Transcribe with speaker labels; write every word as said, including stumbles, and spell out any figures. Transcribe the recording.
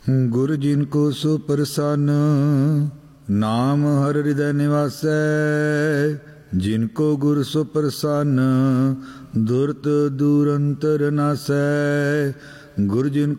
Speaker 1: ਗੁਰ ਜਿਨ ਕੋ ਸੋ ਪ੍ਰਸੰਨ, ਨਾਮ ਹਰਿ ਹਿਰਦੈ ਨਿਵਾਸੈ। ਜਿਨ ਕੋ ਗੁਰ ਸੋ ਪ੍ਰਸੰਨ, ਦੁਰਤ ਦੂਰ ਅੰਤਰ ਨਾਸੈ। ਗੁਰ ਜਿਨ